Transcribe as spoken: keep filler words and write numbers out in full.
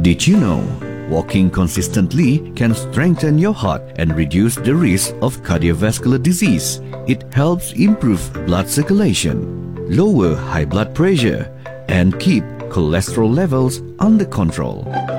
Did you know walking consistently can strengthen your heart and reduce the risk of cardiovascular disease? It helps improve blood circulation, lower high blood pressure, and keep cholesterol levels under control.